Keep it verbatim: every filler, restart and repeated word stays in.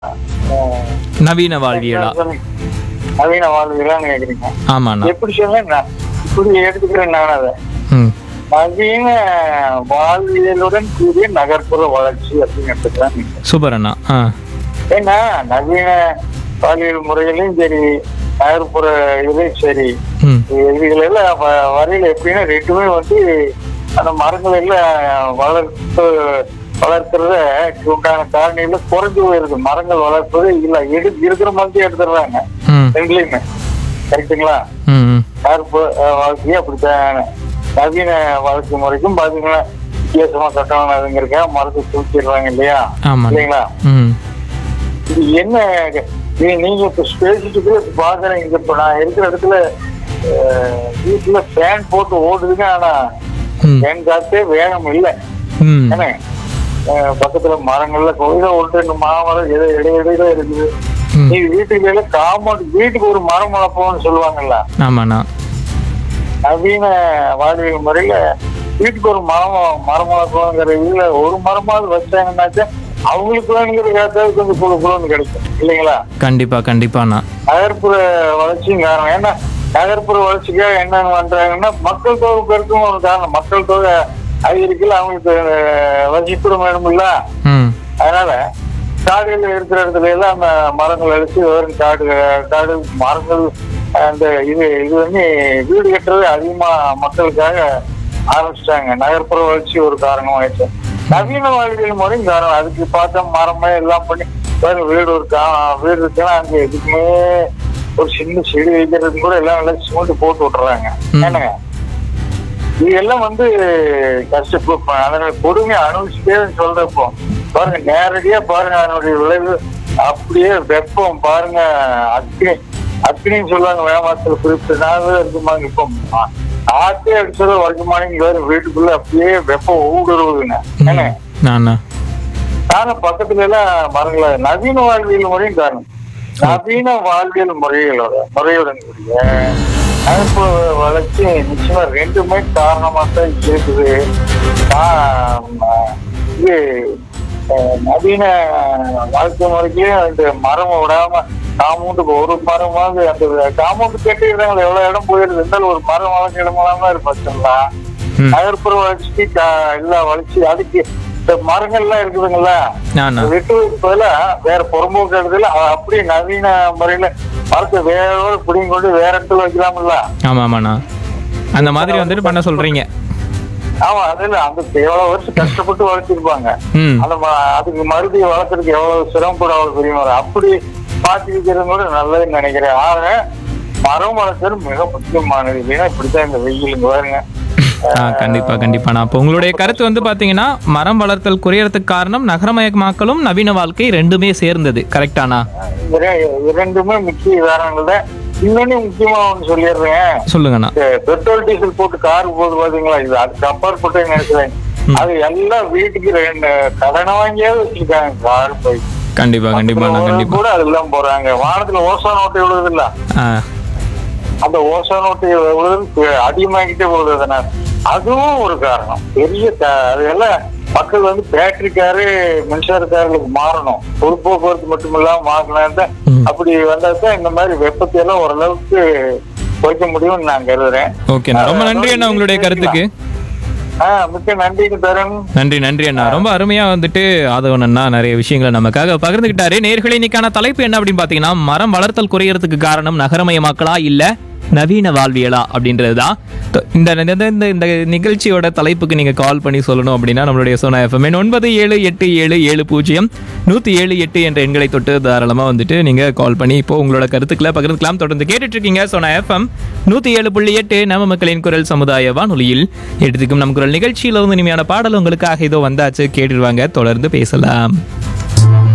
நவீன வாழ்வியலா? நவீன வாழ்வியலான்னு கேக்குறீங்க. ஆமாண்ணா. எப்படி சொல்ல இப்படி எடுத்துக்கிறேன் நான் அதை. ம் நவீன வாழ்வியலுடன் கூடிய நகர்ப்புற வளர்ச்சி அப்படின்னு எடுத்துக்கிறேன். சூப்பர் அண்ணா. ஆ ஏன்னா நவீன வாழ்வியல் முறையிலையும் சரி, நகர்ப்புற இதுலையும் சரி, ம் இதுல எல்லாம் வ- வரையில எப்படின்னா ரெண்டுமே வந்து அந்த மரங்கள் எல்லாம் வளர்த்து வளர்க்கறத உண்டான காரணியில குறைஞ்சு போயிருது. மரங்கள் வளர்ப்பது இல்ல, எடு இருக்கிற மாதிரி எடுத்துடுறாங்க ம் ரெண்டுலையுமே. கரெக்டுங்களா? ம் ம் நகர்ப்பு அஹ், வாழ்க்கையே அப்படித்தான். நவீன வாழ்க்கை முறைக்கும் பாத்தீங்கன்னா வித்தியாசமா கட்டணங்கிறக்க மரத்தை தூக்கிடுறாங்க இல்லையா? ஆமாண்ணா. இல்லைங்களா? ம் இது என்ன நீ- நீங்க இப்ப பேசிட்டு பாக்குறேன். இங்க இப்ப நான் இருக்கிற இடத்துல அஹ், வீட்டுல ஃபேன் போட்டு ஓடுதுங்க. ஆனா ம் ஃபேன் காத்தே வேகம் இல்லை. ம் ஏன்னா அஹ், பக்கத்துல மரங்கள்ல கோயில ஒன்று ரெண்டு மாமரம் எதோ இடையிடையில இருக்குது. ம் நீ வீட்டுக்கு எல்லாம் காம்பவுண்ட் வீட்டுக்கு ஒரு மரம் வளர்ப்போம்னு சொல்லுவாங்கல்ல. ஆமாண்ணா. நவீன வாழ்வியல் முறையில வீட்டுக்கு ஒரு மரம் மரம் வளர்க்கணுங்கிற இதுல ஒரு மரமாவது வச்சாங்கன்னாச்சா அவங்களுக்கு வேணுங்கிற காத்தாவது கொஞ்சம் குழு குழுன்னு கிடைக்கும் இல்லைங்களா? கண்டிப்பா கண்டிப்பாண்ணா. நகர்ப்புற வளர்ச்சியும் காரணம். ஏன்னா நகர்ப்புற வளர்ச்சிக்காக என்னன்னு பண்றாங்கன்னா மக்கள் தொகை பெருக்கும் ஒரு காரணம். மக்கள் தொகை அதிகரிக்கல, அவங்களுக்கு அஹ், வசிப்பிடம் வேணும்ல. ம் அதனால காடுகள் இருக்கிற இடத்துல எல்லாம் அந்த மரங்கள் அழிச்சு வெறும் காடு காடு மரங்கள் அந்த இது இது வந்து வீடு கட்டுறது அதிகமா மக்களுக்காக ஆரம்பிச்சிட்டாங்க. நகர்ப்புற வளர்ச்சி ஒரு காரணமாயிடுச்சு. நவீன வாழ்வியல் முறையும் காரணம். அதுக்கு பார்த்தா மரமே எல்லாம் பண்ணி வேறு வீடு ஒரு கா வீடு இருக்குன்னா அங்க எதுக்குமே ஒரு சின்ன செடி வைக்கிறது கூட எல்லாம் எல்லாம் சிமெண்ட் போட்டு விட்டுறாங்க. ம். என்னங்க இது எல்லாம் வந்து கஷ்டப்போ அதனால கொடுமை அனுபவிச்சுட்டே சொல்றப்போ பாருங்க, நேரடியா பாருங்க அதனுடைய விளைவு. அப்படியே வெப்பம் பாருங்க, அக்னி அக்னின்னு சொல்லுவாங்க வேமாத்துல குறிப்பிட்ட நாள் இருக்குமாங்க. இப்போ ஆத்தே அடிச்சது வரைக்குமானு வேறு வீட்டுக்குள்ள அப்படியே வெப்பம் ஊடுருவுதுங்க. ஏன்னா அண்ணா. காரணம் பக்கத்துல எல்லாம் மரங்கள நவீன வாழ்வியல் முறையும் காரணம். நவீன வாழ்வியல் முறைகளோட முறையுடன் கூடிய நகர்ப்புற வளர்ச்சி நிச்சயமா ரெண்டுமே காரணமா தான் இருக்குது. ஆஹ் இது அஹ், நவீன வாழ்க்கை முறைக்கு இந்த மரம் விடாம காம்பவுண்டுக்கு ஒரு மரமாவது அந்த காம்பவுண்டு கட்டிடுறாங்க. எவ்வளவு இடம் போயிடுது இருந்தாலும் ஒரு மரம் வளர்ச்சி இடமெல்லாம் தான் இருப்பாச்சுங்களா. ம் நகர்ப்புற வளர்ச்சிக்கு கா- எல்லா வளர்ச்சி அதுக்கு இந்த மரங்கள்லாம் இருக்குதுங்களா, அண்ணா. விட்டு வைப்பதுல வேற புறம்போக்கு இடத்துல அ- அப்படியே நவீன முறையில மரத்தை வேற பிடிங்க கொண்டு வேற இடத்துல வைக்கலாம்ல. ஆமா ஆமாண்ணா. அந்த மாதிரி வந்துட்டு பண்ண சொல்றீங்க. ஆமா, அதுல அந்த எவ்வளவு வருஷம் கஷ்டப்பட்டு வளர்த்திருப்பாங்க. ம் அந்த ம- அதுக்கு மறுபடியும் வளர்க்கறதுக்கு எவ்வளவு சிரமப்படும் அவ்வளவு பெரிய மரம் அப்படி பார்த்து வைக்கிறது கூட நல்லதுன்னு நினைக்கிறேன். ஆக மரம் வளர்க்கறது மிக முக்கியமானது. இல்லைன்னா இப்படித்தான் இந்த வெயிலுங்க பாருங்க. ஆ கண்டிப்பா கண்டிப்பாண்ணா. அப்போ உங்களுடைய கருத்து வந்து பாத்தீங்கன்னா மரம் வளர்த்தல் குறையறதுக்கு காரணம் நகரமயமாக்கலும் நவீன வாழ்க்கை ரெண்டுமே சேர்ந்தது. கரெக்டாண்ணா? இர- இரண்டுமே முக்கிய காரணங்கள் தான். இன்னொன்னு முக்கியமா ஒண்ணு சொல்லிடுறேன். சொல்லுங்கண்ணா. இந்த பெட்ரோல் டீசல் போட்டு கார் போகுது பாத்தீங்களா, இது அதுக்கு அப்பாற்பட்டு நினைக்கிறேன். அது எல்லாம் வீட்டுக்கு ரெண்டு கடனை வாங்கியாவது வச்சிருக்காங்க கார் போய். கண்டிப்பா கண்டிப்பாண்ணா. கண்டிப்பா. கூட அதெல்லாம் போறாங்க. வானத்துல ஓசோன் ஓட்டை விழுது இல்ல, ஆ அந்த ஓசோன் ஓட்டை விழுது அதிகமாகிட்டே போகுது. அதனால அதுவும் ஒரு காரணம். பெரிய கா- அது எல்லாம் மக்கள் வந்து பேட்டரி காரு மின்சார கார்களுக்கு மாறணும். பொது போக்குவரத்து மட்டும் இல்லாம மாறினா ம். அப்படி வந்தாதான் இந்த மாதிரி வெப்பத்தை எல்லாம் ஓரளவுக்கு குறைக்க முடியும்னு நான் கருதுறேன். ஓகேண்ணா. ரொம்ப நன்றி அண்ணா உங்களுடைய கருத்துக்கு. ஆஹ் மிக்க நன்றிக்கு தரேன். நன்றி நன்றி அண்ணா. ரொம்ப அருமையா வந்துட்டு ஆதவன் அண்ணா நிறைய விஷயங்களை நமக்காக பகிர்ந்துகிட்டாரு. நேயர்களே, இன்னைக்கான தலைப்பு என்ன அப்படின்னு பாத்தீங்கன்னா மரம் வளர்த்தல் குறையறதுக்கு காரணம் நகரமயமாக்கலா இல்ல நவீன வாழ்வியலா அப்படின்றதுதான். இந்த இந்த- இந்த இந்த நிகழ்ச்சியோட தலைப்புக்கு நீங்க கால் பண்ணி சொல்லணும் அப்படின்னா நம்மளுடைய சோனா எஃப்எம் ஒன்பது ஏழு எட்டு ஏழு ஏழு பூஜ்ஜியம் நூத்தி ஏழு எட்டு என்ற எண்களை தொட்டு தாராளமா வந்துட்டு நீங்க கால் பண்ணி இப்போ உங்களோட கருத்துக்களை பகிர்ந்துக்கலாம். தொடர்ந்து கேட்டுட்டு இருக்கீங்க சோனா எஃப்எம் நூத்தி ஏழு புள்ளி எட்டு நம்ம மக்களின் குரல் சமுதாய வானொலியில். எடுத்துக்கும் நம் குரல் நிகழ்ச்சியில வந்து இனிமையான பாடல் உங்களுக்காக இதோ வந்தாச்சு, கேட்டுருவாங்க. தொடர்ந்து பேசலாம்.